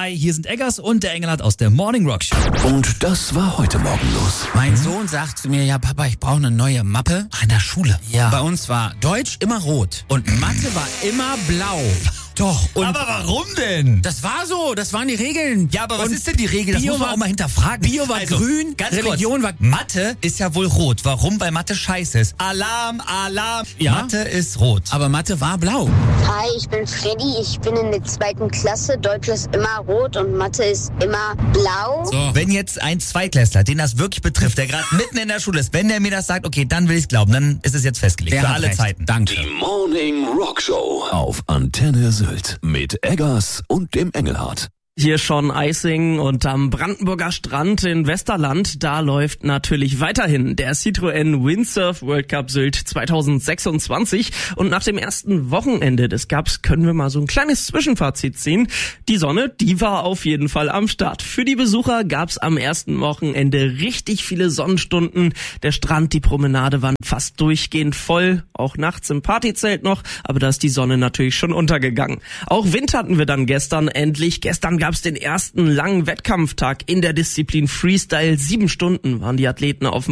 Hi, hier sind Eggers und der Engelhardt aus der Morning Rock Show. Und das war heute Morgen los. Mein Sohn sagt zu mir, ja Papa, ich brauche eine neue Mappe. Ach, in der Schule? Ja. Bei uns war Deutsch immer rot und Mathe war immer blau. Doch. Und Aber warum denn? das war so, das waren die Regeln. Ja, aber was und ist denn die Regel? Das Bio muss man war- auch mal hinterfragen. Bio war grün, ganz Religion kurz. war... Mathe ist ja wohl rot. Warum? Weil Mathe scheiße ist. Alarm, Alarm. Ja. Mathe ist rot. Aber Mathe war blau. Hi, ich bin Freddy, ich bin in der 2. Klasse. Deutsch ist immer rot und Mathe ist immer blau. So. Wenn jetzt ein Zweitklässler, den das wirklich betrifft, der gerade mitten in der Schule ist, wenn der mir das sagt, okay, dann will ich's glauben, dann ist es jetzt festgelegt. Der für hat alle recht. Zeiten. Danke. Die Morning Rock Show auf Antenne Sylt mit Eggers und dem Engelhardt. Hier schon Eising und am Brandenburger Strand in Westerland, da läuft natürlich weiterhin der Citroën Windsurf World Cup Sylt 2026 und nach dem ersten Wochenende des Cups können wir mal so ein kleines Zwischenfazit ziehen. Die Sonne, die war auf jeden Fall am Start. Für die Besucher gab's am ersten Wochenende richtig viele Sonnenstunden. Der Strand, die Promenade waren fast durchgehend voll, auch nachts im Partyzelt noch, aber da ist die Sonne natürlich schon untergegangen. Auch Wind hatten wir dann gestern endlich. Gestern gab's den ersten langen Wettkampftag in der Disziplin Freestyle. 7 Stunden waren die Athleten auf dem